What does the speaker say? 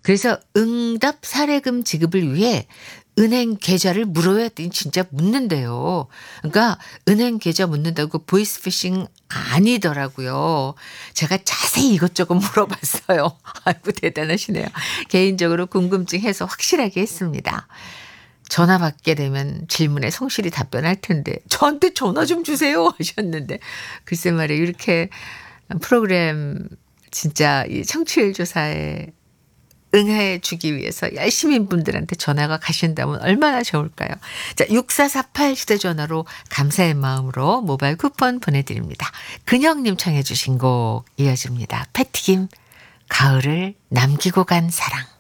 그래서 응답 사례금 지급을 위해 은행 계좌를 물어야 했더니 진짜 묻는데요. 그러니까 은행 계좌 묻는다고 보이스피싱 아니더라고요. 제가 자세히 이것저것 물어봤어요. 아이고 대단하시네요. 개인적으로 궁금증 해서 확실하게 했습니다. 전화 받게 되면 질문에 성실히 답변할 텐데 저한테 전화 좀 주세요 하셨는데 글쎄 말이에요. 이렇게 프로그램 진짜 이 청취율 조사에 응해 주기 위해서 열심히 분들한테 전화가 가신다면 얼마나 좋을까요? 자, 6448 휴대전화로 감사의 마음으로 모바일 쿠폰 보내드립니다. 근영님 청해 주신 곡 이어집니다. 패티김 가을을 남기고 간 사랑.